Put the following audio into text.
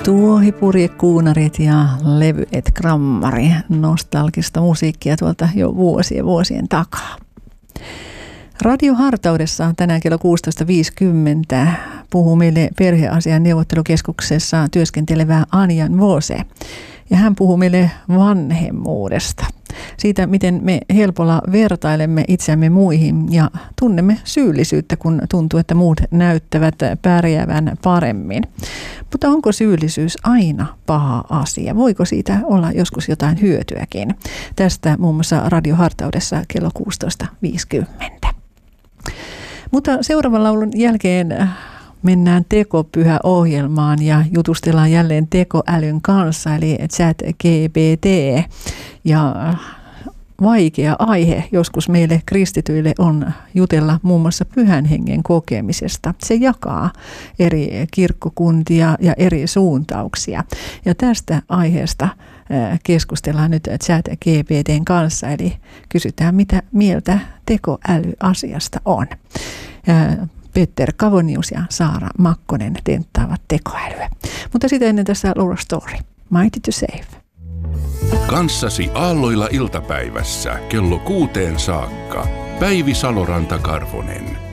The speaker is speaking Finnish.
Tuohipurjekuunarit ja levy et grammari, nostalgista musiikkia tuolta jo vuosien takaa. Radiohartaudessa tänään kello 16.50 puhuu meille perheasian neuvottelukeskuksessa työskentelevä Anja Vose. Ja hän puhuu meille vanhemmuudesta. Siitä, miten me helpolla vertailemme itseämme muihin ja tunnemme syyllisyyttä, kun tuntuu, että muut näyttävät pärjäävän paremmin. Mutta onko syyllisyys aina paha asia? Voiko siitä olla joskus jotain hyötyäkin? Tästä muun muassa radiohartaudessa kello 16.50. Mutta seuraavan laulun jälkeen mennään tekopyhä-ohjelmaan ja jutustellaan jälleen tekoälyn kanssa, eli ChatGPT. Ja vaikea aihe joskus meille kristityille on jutella muun muassa Pyhän Hengen kokemisesta. Se jakaa eri kirkkokuntia ja eri suuntauksia. Ja tästä aiheesta keskustellaan nyt ChatGPT:n kanssa, eli kysytään, mitä mieltä tekoälyasiasta on. Peter Kavonius ja Saara Makkonen tenttaavat tekoälyä. Mutta sitten ennen tässä Laura Story. Mighty to Save. Kanssasi aalloilla iltapäivässä kello 6 saakka. Päivi Saloranta-Karvonen.